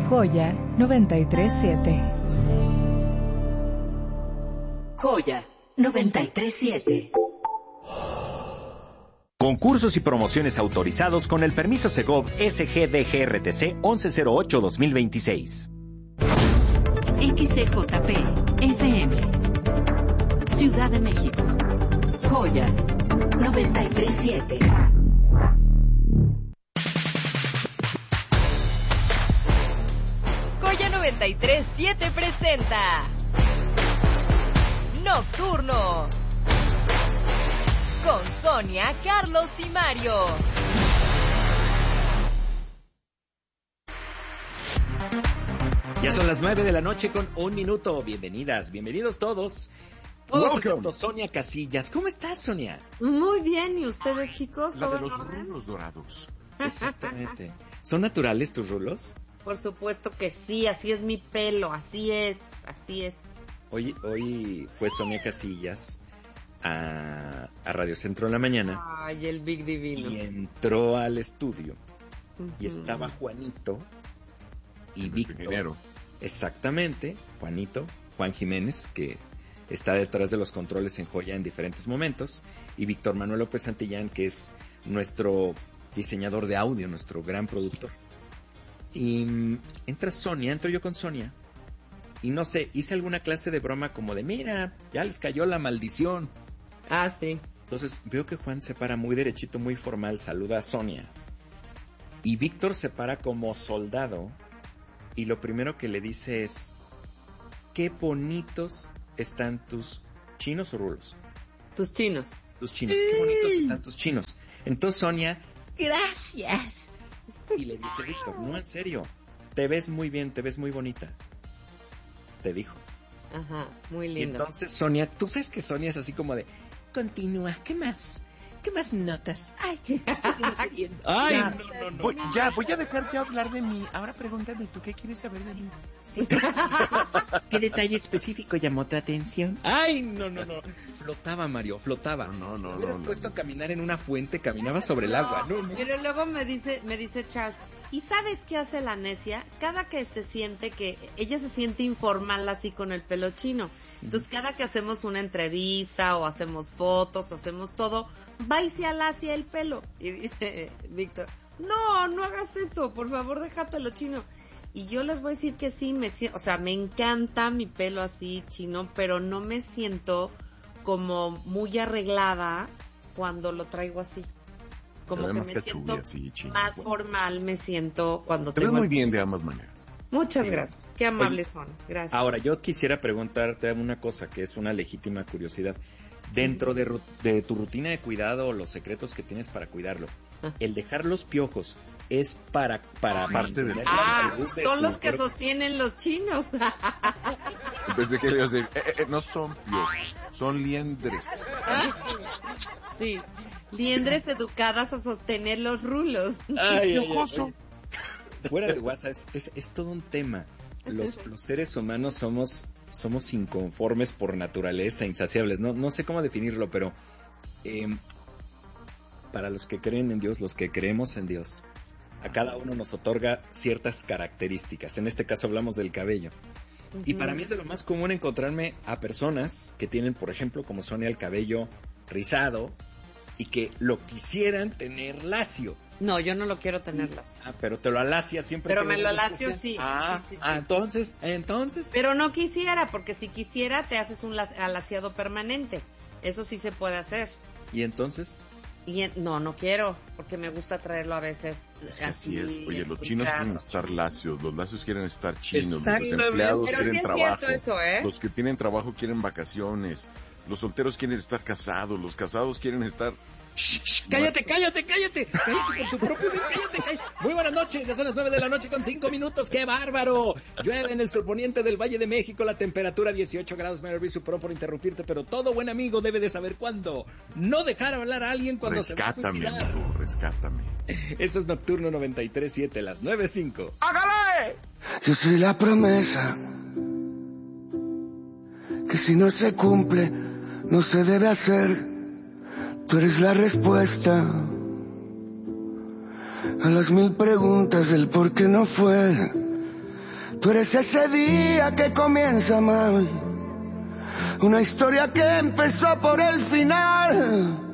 Joya 937. Joya 937. Concursos y promociones autorizados con el permiso Segov SGDGRTC 1108-2026. XCJP FM Ciudad de México. Joya 937. Joya 937 presenta Nocturno con Sonia, Carlos y Mario. Ya son las 9 de la noche con 1 minuto. Bienvenidas, bienvenidos todos. Todos excepto Sonia Casillas. ¿Cómo estás, Sonia? Muy bien, ¿y ustedes, chicos? La de los rulos dorados. Exactamente. ¿Son naturales tus rulos? Por supuesto que sí, así es mi pelo, así es. Hoy fue Sonia Casillas a Radio Centro en la mañana. Ay, el Big Divino. Y entró al estudio. Y estaba Juanito y Víctor. Ingeniero. Exactamente, Juan Jiménez, que está detrás de los controles en Joya en diferentes momentos, y Víctor Manuel López Santillán, que es nuestro diseñador de audio, nuestro gran productor. Y entro yo con Sonia, y no sé, hice alguna clase de broma como de, mira, ya les cayó la maldición. Ah, sí. Entonces veo que Juan se para muy derechito, muy formal, saluda a Sonia, y Víctor se para como soldado, y lo primero que le dice es, qué bonitos están tus chinos o rulos. Tus chinos. Tus chinos, qué bonitos están tus chinos. Entonces Sonia, gracias. Y le dice Víctor, no, en serio, te ves muy bien, te ves muy bonita. Te dijo. Ajá, muy lindo. Y entonces Sonia, tú sabes que Sonia es así como de, continúa, ¿qué más? ¿Qué más notas? Ay, Ay, no. Voy a dejarte hablar de mí. Ahora pregúntame, ¿tú qué quieres saber de mí? Sí. ¿Qué detalle específico llamó tu atención? Ay, no. Flotaba, Mario, flotaba. No. Hubieras puesto a caminar en una fuente, caminaba sobre el agua. No. Pero luego me dice Charles, ¿y sabes qué hace la necia? Cada que se siente que ella se siente informal así con el pelo chino. Entonces cada que hacemos una entrevista o hacemos fotos o hacemos todo, va y se alacia el pelo. Y dice Víctor, no hagas eso, por favor, déjatelo chino. Y yo les voy a decir que sí, me encanta mi pelo así chino, pero no me siento como muy arreglada cuando lo traigo así. Como que me siento así, chino, más formal, me siento cuando te tengo... ves muy bien de ambas maneras. Muchas gracias, qué amables son, gracias. Ahora, yo quisiera preguntarte una cosa que es una legítima curiosidad. Dentro de tu rutina de cuidado, los secretos que tienes para cuidarlo, el dejar los piojos es para parte de la salud de son los que cuerpo. Sostienen los chinos. Pensé que le iba a decir, no son piojos, son liendres. Sí, liendres educadas a sostener los rulos. Ay. Fuera de WhatsApp, es todo un tema. Los seres humanos somos inconformes por naturaleza, insaciables. No sé cómo definirlo, pero para los que creen en Dios, los que creemos en Dios, a cada uno nos otorga ciertas características. En este caso hablamos del cabello. Y para mí es de lo más común encontrarme a personas que tienen, por ejemplo, como Sonia, el cabello rizado y que lo quisieran tener lacio. No, yo no lo quiero tener lacio. Pero te lo alacias siempre. Pero me lo alacio, sí. Sí. Entonces. Pero no quisiera, porque si quisiera te haces un alaciado permanente. Eso sí se puede hacer. ¿Y entonces? No quiero, porque me gusta traerlo a veces así es. Oye, los chinos quieren estar lacios, los lacios quieren estar chinos, los Exactamente. empleados pero quieren sí trabajo, eso, los que tienen trabajo quieren vacaciones, los solteros quieren estar casados, los casados quieren estar... Cállate con tu propio bien, cállate. Muy buenas noches, ya son las 9 de la noche con 5 minutos, ¡qué bárbaro! Llueve en el surponiente del Valle de México, la temperatura 18 grados, me olvidé por interrumpirte, pero todo buen amigo debe de saber cuándo no dejar hablar a alguien cuando se va a suicidar. Rescátame. Eso es Nocturno 93.7, las 9:05. ¡Hágale! Yo soy la promesa que si no se cumple, no se debe hacer. Tú eres la respuesta a las 1000 preguntas del por qué no fue. Tú eres ese día que comienza mal, una historia que empezó por el final.